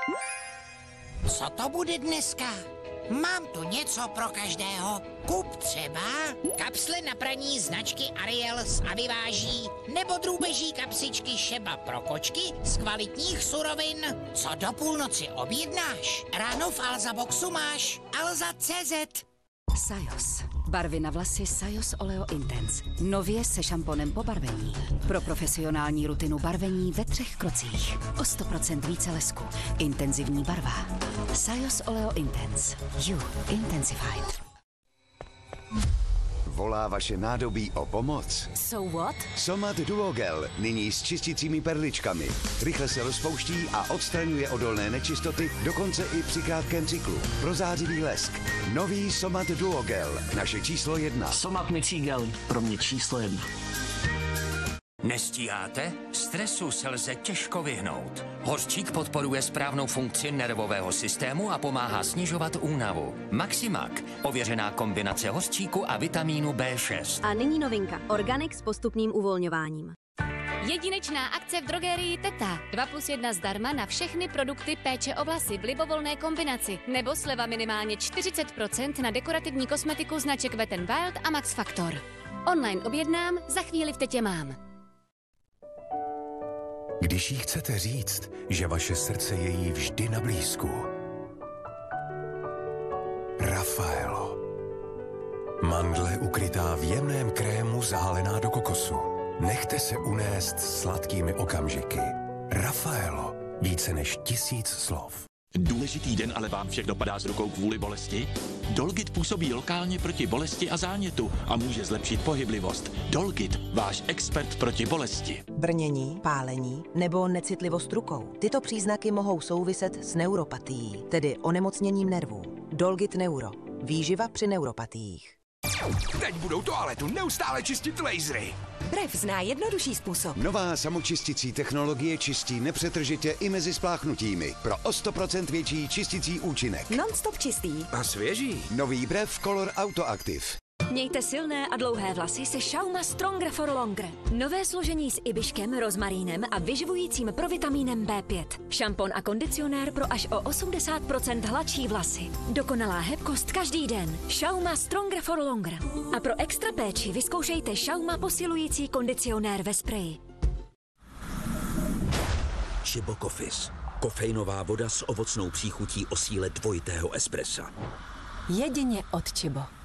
Co to bude dneska? Mám tu něco pro každého. Kup třeba kapsle na praní značky Ariel z Aviváží nebo drůbeží kapsičky Šeba pro kočky z kvalitních surovin. Co do půlnoci objednáš? Ráno v Alza Boxu máš Alza.cz. Sajos. Barvy na vlasy Sajos Oleo Intense. Nově se šamponem po barvení. Pro profesionální rutinu barvení ve 3 krocích. O 100% více lesku. Intenzivní barva. Sajos Oleo Intense. You Intensified. Volá vaše nádobí o pomoc? So what? Somat Duogel, nyní s čistícími perličkami. Rychle se rozpouští a odstraňuje odolné nečistoty, dokonce i při krátkém cyklu. Prozářivý lesk. Nový Somat Duogel, naše číslo 1. Somat Micigel, pro mě číslo 1. Nestíháte? Stresu se lze těžko vyhnout. Hořčík podporuje správnou funkci nervového systému a pomáhá snižovat únavu. Maximak, ověřená kombinace hořčíku a vitamínu B6. A nyní novinka. Organic s postupným uvolňováním. Jedinečná akce v drogerii Teta. 2+1 zdarma na všechny produkty péče o vlasy v libovolné kombinaci. Nebo sleva minimálně 40% na dekorativní kosmetiku značek Wet n Wild a Max Factor. Online objednám, za chvíli v Tetě mám. Když jí chcete říct, že vaše srdce je jí vždy na blízku. Raffaello. Mandle ukrytá v jemném krému zahalená do kokosu. Nechte se unést sladkými okamžiky. Raffaello. Více než 1000 slov. Důležitý den ale vám však dopadá z rukou kvůli bolesti? Dolgit působí lokálně proti bolesti a zánětu a může zlepšit pohyblivost. Dolgit, váš expert proti bolesti. Brnění, pálení nebo necitlivost rukou. Tyto příznaky mohou souviset s neuropatií, tedy onemocněním nervů. Dolgit Neuro. Výživa při neuropatiích. Teď budou toaletu neustále čistit lasery. Brev zná jednodušší způsob. Nová samočisticí technologie čistí nepřetržitě i mezi spláchnutími. Pro o 100% větší čisticí účinek. Non-stop čistý. A svěží. Nový Brev Color Autoactive. Mějte silné a dlouhé vlasy se Schauma Stronger for Longer. Nové složení s ibiškem, rozmarínem a vyživujícím provitamínem B5. Šampon a kondicionér pro až o 80% hladší vlasy. Dokonalá hebkost každý den. Schauma Stronger for Longer. A pro extra péči vyzkoušejte Schauma posilující kondicionér ve spreji. Chibo Coffees. Kofeinová voda s ovocnou příchutí o síle dvojitého espressa. Jedině od Chibo.